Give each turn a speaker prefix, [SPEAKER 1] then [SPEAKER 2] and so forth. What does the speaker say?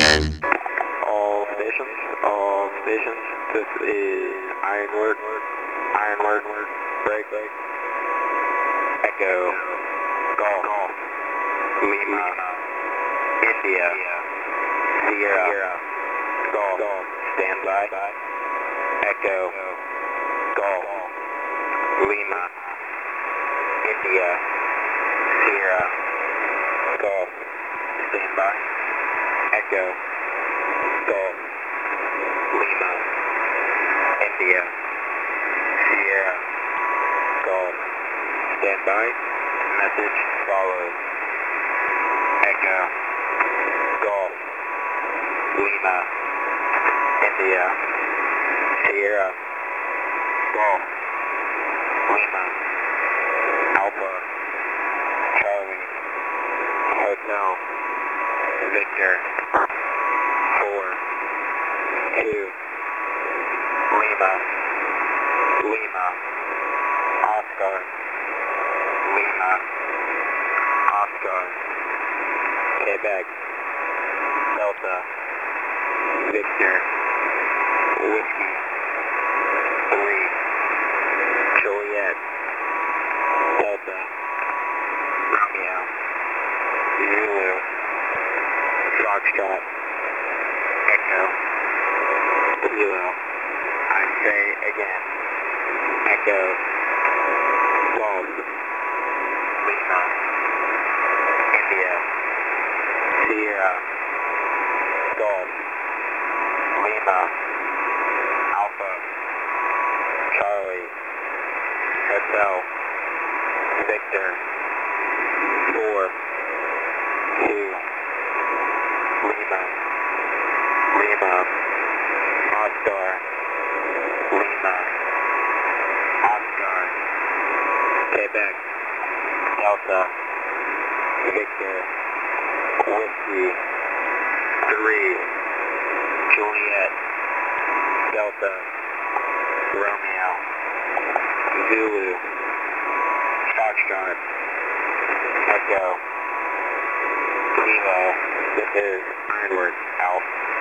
[SPEAKER 1] All stations, this is Ironwork, break, Echo, Golf, Lima, India, Sierra, Golf, standby, Echo, Golf, Lima, India, Sierra, Golf, standby, Echo, Golf, Lima, India, Sierra, Golf, standby, message follows, Echo, Golf, Lima, India, Sierra, Golf, Lima, Alpha, Charlie, Hotel, Victor, 4, 2, Lima, Oscar, Lima, Oscar, Quebec, Delta, Victor, Whiskey, 3, Juliet, Delta, Romeo, Zulu, Foxtrot, Echo, Kilo, I say again, Echo, Golf, Lima, India, Sierra, Golf, Lima, Alpha, Charlie, Hotel, Victor, 4, 2, Lima, Oscar, Lima, Oscar, Quebec, Delta, Victor, Whiskey, 3, Juliet, Delta, Romeo, Zulu, Foxtrot, Echo, Kilo, this is Ironwork, out.